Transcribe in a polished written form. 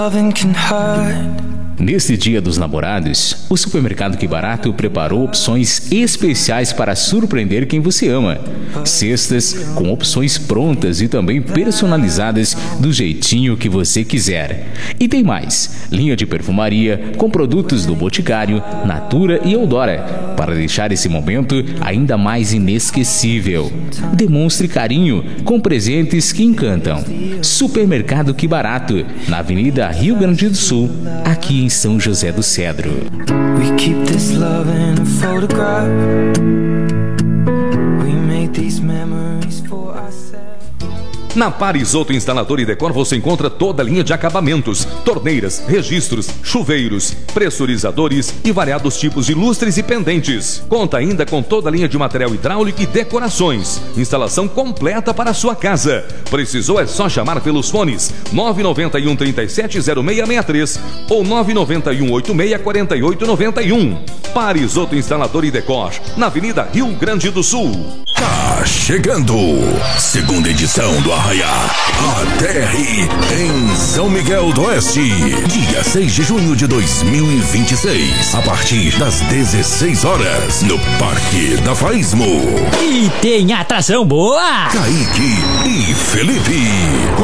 Neste Dia dos Namorados, o Supermercado Que Barato preparou opções especiais para surpreender quem você ama. Cestas com opções prontas e também personalizadas do jeitinho que você quiser. E tem mais, linha de perfumaria com produtos do Boticário, Natura e Eudora, para deixar esse momento ainda mais inesquecível. Demonstre carinho com presentes que encantam. Supermercado Que Barato, na Avenida Rio Grande do Sul, aqui em São José do Cedro. We keep this love in a photograph. We made these memories for ourselves. Na Parisoto Instalador e Decor você encontra toda a linha de acabamentos, torneiras, registros, chuveiros, pressurizadores e variados tipos de lustres e pendentes. Conta ainda com toda a linha de material hidráulico e decorações. Instalação completa para a sua casa. Precisou é só chamar pelos fones 991 370663 ou 991 86 4891. Parisoto Instalador e Decor, na Avenida Rio Grande do Sul. Tá chegando, segunda edição do Arraiá ATR em São Miguel do Oeste, dia 6 de junho de 2026, a partir das 16 horas, no Parque da Faismo. E tem atração boa! Kaique e Felipe.